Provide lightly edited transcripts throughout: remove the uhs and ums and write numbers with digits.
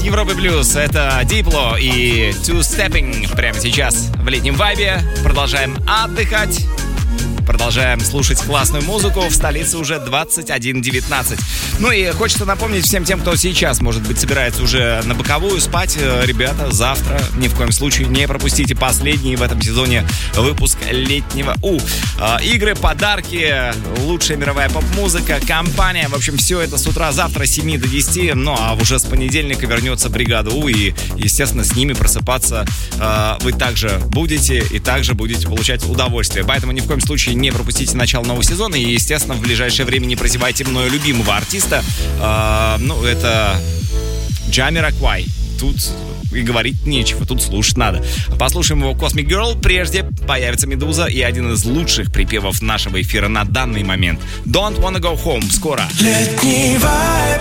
Европы Плюс. Это Diplo и Two Stepping прямо сейчас в летнем вайбе. Продолжаем отдыхать. Продолжаем слушать классную музыку. В столице уже 21:19. Ну и хочется напомнить всем тем, кто сейчас, может быть, собирается уже на боковую спать. Ребята, завтра ни в коем случае не пропустите последний в этом сезоне выпуск летнего игры, подарки, лучшая мировая поп-музыка, компания. В общем, все это с утра завтра с 7 до 10. Ну а уже с понедельника вернется бригада и, естественно, с ними просыпаться вы также будете и также будете получать удовольствие. Поэтому ни в коем случае не пропустите начало нового сезона и, естественно, в ближайшее время не прозевайте мною любимого артиста. Это Jamiroquai. Тут и говорить нечего, тут слушать надо. Послушаем его Cosmic Girl. Прежде появится Медуза и один из лучших припевов нашего эфира на данный момент. Don't Wanna Go Home. Скоро. Летний вайб.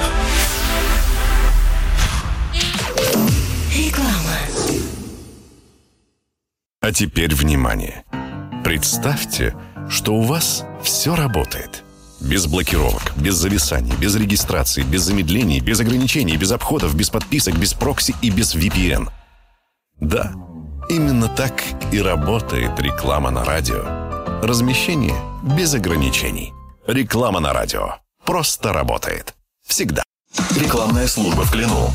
Реклама. А теперь внимание. Представьте, что у вас все работает. Без блокировок, без зависаний, без регистрации, без замедлений, без ограничений, без обходов, без подписок, без прокси и без VPN. Да, именно так и работает реклама на радио. Размещение без ограничений. Реклама на радио. Просто работает. Всегда. Рекламная служба в Клину.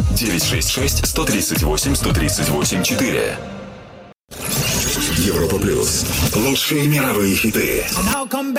966-138-138-4. Европа Плюс. Лучшие мировые хиты.